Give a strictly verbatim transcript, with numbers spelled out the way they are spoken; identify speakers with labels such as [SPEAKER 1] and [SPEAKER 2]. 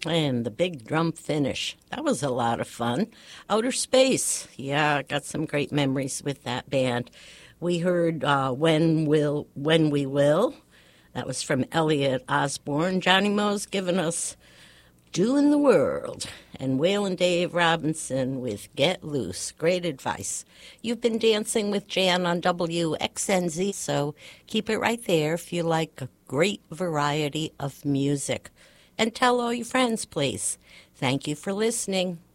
[SPEAKER 1] And the big drum finish. That was a lot of fun. Outer Space. Yeah, I got some great memories with that band. We heard uh, When Will When We Will. That was from Elliot Osborne. Johnny Moe's given us Doing the World. And Waylon Dave Robinson with Get Loose. Great advice. You've been dancing with Jan on W X N Z, so keep it right there if you like a great variety of music. And tell all your friends, please. Thank you for listening.